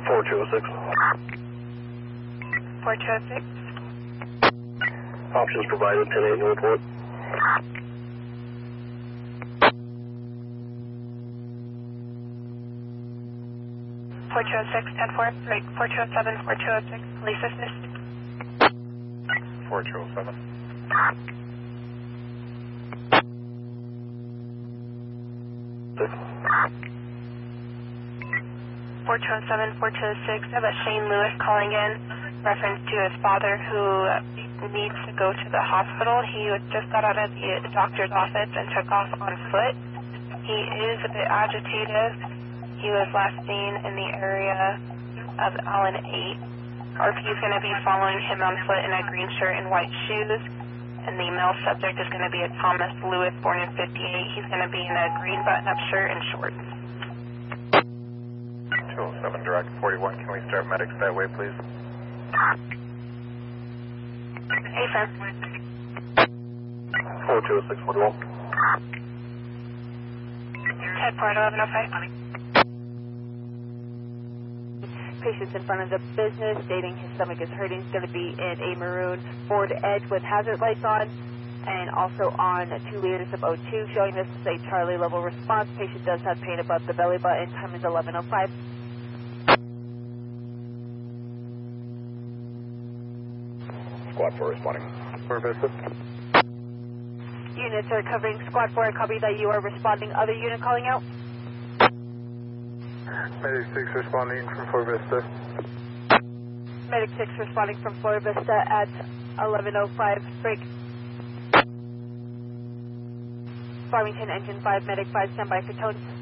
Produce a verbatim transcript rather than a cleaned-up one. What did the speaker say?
four two oh six. four two oh six. Options provided, ten eight Northwood. four two oh six, ten four, break four two oh seven, four two oh six, police assist. four two oh seven. four two oh seven, four two oh six, I have a Shane Lewis calling in, reference to his father who needs to go to the hospital. He just got out of the doctor's office and took off on foot. He is a bit agitated. He was last seen in the area of Allen eight. R P is going to be following him on foot in a green shirt and white shoes. And the male subject is going to be a Thomas Lewis, born in fifty-eight. He's going to be in a green button-up shirt and shorts. two oh seven, direct forty-one. Can we start medics that way, please? Hey, sir. four two oh six, forty-one. Ted Port, eleven oh five. Patient's in front of the business, stating his stomach is hurting. He's going to be in a maroon Ford Edge with hazard lights on, and also on two liters of O two, showing this is a Charlie level response. Patient does have pain above the belly button. Time is eleven oh five. Squad four responding. Fort Vista. Units are covering Squad four. Copy that you are responding. Other unit calling out? Medic six responding from Fort Vista. Medic six responding from Florida Vista at eleven oh five. Break. Farmington engine five, medic five, standby for tone.